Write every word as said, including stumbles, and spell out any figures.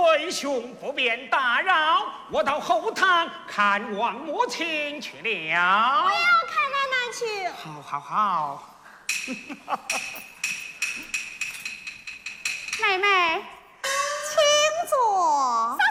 贵兄不便打扰，我到后堂看望母亲去了。 我要看奶奶去。 好，好，好。 妹妹，请坐。